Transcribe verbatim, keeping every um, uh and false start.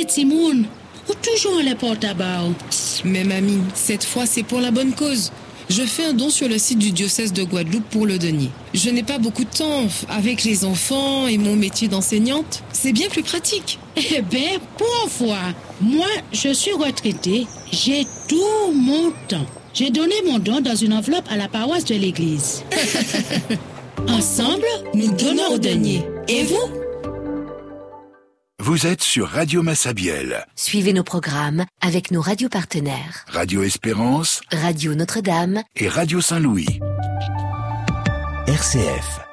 Timoun, ou toujours les porte à bas. Mais mamie, cette fois c'est pour la bonne cause. Je fais un don sur le site du diocèse de Guadeloupe pour le denier. Je n'ai pas beaucoup de temps avec les enfants et mon métier d'enseignante. C'est bien plus pratique. Eh bien, pour fois, moi, je suis retraitée. J'ai tout mon temps. J'ai donné mon don dans une enveloppe à la paroisse de l'église. Ensemble, nous donnons au denier. Et vous? Vous êtes sur Radio Massabielle. Suivez nos programmes avec nos radios partenaires. Radio Espérance, Radio Notre-Dame et Radio Saint-Louis. R C F.